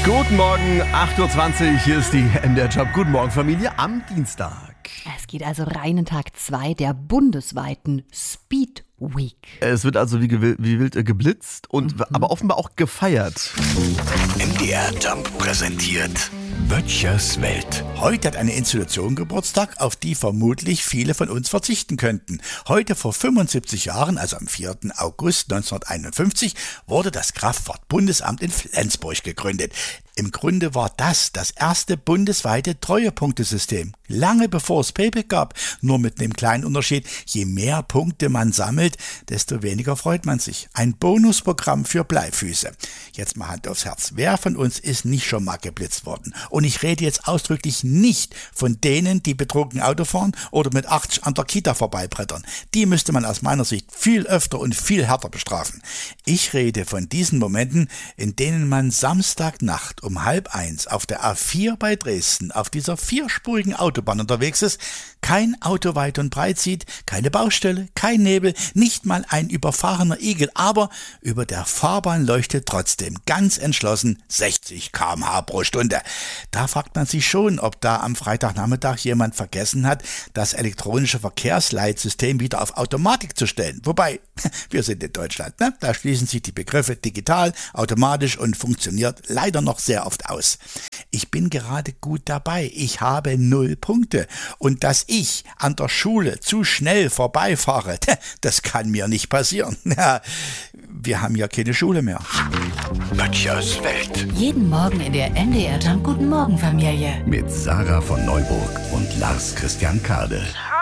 Guten Morgen, 8.20 Uhr, hier ist die MDR Job. Guten Morgen, Familie, am Dienstag. Es geht also rein in Tag 2 der bundesweiten Speed Week. Es wird also wie wild geblitzt und aber offenbar auch gefeiert. MDR Jump präsentiert Böttchers Welt. Heute hat eine Institution Geburtstag, auf die vermutlich viele von uns verzichten könnten. Heute vor 75 Jahren, also am 4. August 1951, wurde das Kraftfahrtbundesamt in Flensburg gegründet. Im Grunde war das erste bundesweite Treuepunktesystem. Lange bevor es PayPal gab, nur mit einem kleinen Unterschied: je mehr Punkte man sammelt, desto weniger freut man sich. Ein Bonusprogramm für Bleifüße. Jetzt mal Hand aufs Herz. Wer von uns ist nicht schon mal geblitzt worden? Und ich rede jetzt ausdrücklich nicht von denen, die betrunken Auto fahren oder mit 80 an der Kita vorbeibrettern. Die müsste man aus meiner Sicht viel öfter und viel härter bestrafen. Ich rede von diesen Momenten, in denen man Samstagnacht um 12:30 auf der A4 bei Dresden auf dieser vierspurigen Autobahn unterwegs ist, kein Auto weit und breit sieht, keine Baustelle, kein Nebel, nicht mal ein überfahrener Igel, aber über der Fahrbahn leuchtet trotzdem ganz entschlossen 60 km/h pro Stunde. Da fragt man sich schon, ob da am Freitagnachmittag jemand vergessen hat, das elektronische Verkehrsleitsystem wieder auf Automatik zu stellen. Wobei, wir sind in Deutschland, ne? Da schließen sich die Begriffe digital, automatisch und funktioniert leider noch sehr oft aus. Ich bin gerade gut dabei. Ich habe 0 Punkte. Und dass ich an der Schule zu schnell vorbeifahre, das kann mir nicht passieren. Ja, wir haben ja keine Schule mehr. Böttchers Welt. Jeden Morgen in der MDR Jump Guten Morgen Familie. Mit Sarah von Neuburg und Lars Christian Kade.